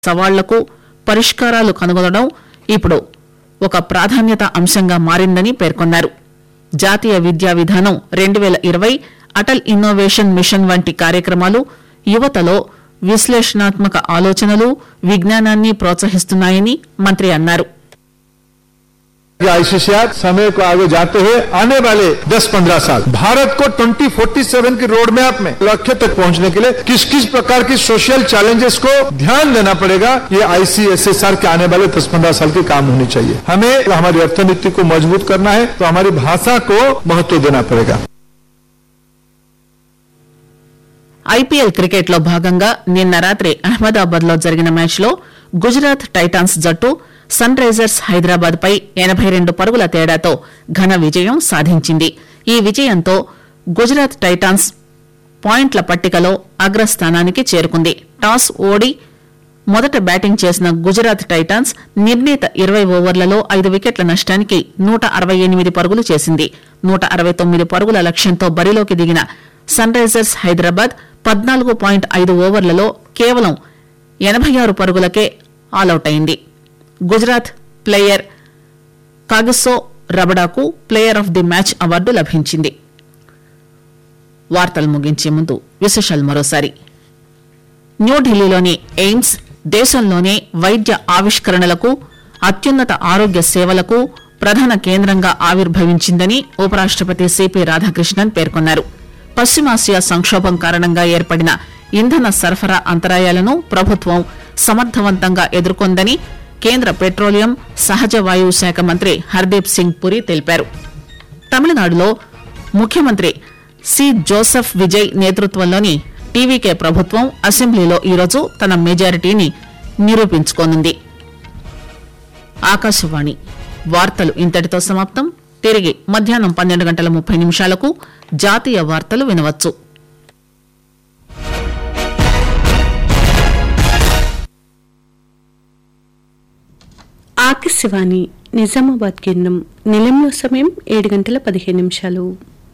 సవాళ్లకు పరిష్కారాలు కనుగొనడం ఇప్పుడు ఒక ప్రాధాన్యత అంశంగా మారిందని పేర్కొన్నారు. జాతీయ విద్యా విధానం 2020, అటల్ ఇన్నోవేషన్ మిషన్ వంటి కార్యక్రమాలు యువతలో విశ్లేషణాత్మక ఆలోచనలు, విజ్ఞానాన్ని ప్రోత్సహిస్తున్నాయని మంత్రి అన్నారు. आईसीसीआर समय को आगे जाते हुए आने वाले 10-15 साल भारत को 2047 की रोड मैप में लक्ष्य तक पहुंचने के लिए किस किस प्रकार की सोशल चैलेंजेस को ध्यान देना पड़ेगा, ये आईसीएसएसआर के आने वाले 10-15 साल के काम होनी चाहिए. हमें हमारी अर्थनीति को मजबूत करना है तो हमारी भाषा को महत्व देना पड़ेगा. ఐపీఎల్ క్రికెట్ లో భాగంగా నిన్న రాత్రి అహ్మదాబాద్ లో జరిగిన మ్యాచ్ లో గుజరాత్ టైటాన్స్ జట్టు సన్ రైజర్స్ హైదరాబాద్ పై 82 పరుగుల తేడాతో ఘన విజయం సాధించింది. ఈ విజయంతో గుజరాత్ టైటాన్స్ పాయింట్ల పట్టికలో అగ్రస్థానానికి చేరుకుంది. టాస్ ఓడి మొదట బ్యాటింగ్ చేసిన గుజరాత్ టైటాన్స్ నిర్ణీత 20 ఓవర్లలో 5 వికెట్ల నష్టానికి 168 పరుగులు చేసింది. 169 పరుగుల లక్ష్యంతో బరిలోకి దిగిన సన్ రైజర్స్ హైదరాబాద్ 14.5 ఓవర్లలో కేవలం 86 పరుగులకే ఆలౌట్ అయింది. Gujarat player Kagiso రబడాకు player of the match award లభించింది. వార్తలు ముగించే ముందు విశేషాలు మరోసారి. న్యూఢిల్లీలోని ఎయిమ్స్ దేశంలోనే వైద్య ఆవిష్కరణలకు, అత్యున్నత ఆరోగ్య సేవలకు ప్రధాన కేంద్రంగా ఆవిర్భవించిందని ఉపరాష్టపతి సిపి రాధాకృష్ణన్ పేర్కొన్నారు. పశ్చిమాసియా సంక్షోభం కారణంగా ఏర్పడిన ఇంధన సరఫరా అంతరాయాలను ప్రభుత్వం సమర్థవంతంగా ఎదుర్కొందని కేంద్ర పెట్రోలియం, సహజ వాయువు శాఖ మంత్రి హర్దీప్ సింగ్ పురి తెలిపారు. తమిళనాడులో ముఖ్యమంత్రి సి జోసెఫ్ విజయ్ నేతృత్వంలోని టీవీకే ప్రభుత్వం అసెంబ్లీలో ఈరోజు తన మెజారిటీని నిరూపించుకోనుంది. ఆకాశవాణి వార్తలు ఇంతటితో సమాప్తం. తిరిగి మధ్యాహ్నం 12:30 జాతీయ వార్తలు వినవచ్చు. ఆకాశవాణి నిజామాబాద్ కేంద్రం. నిలంలో సమయం 7:15.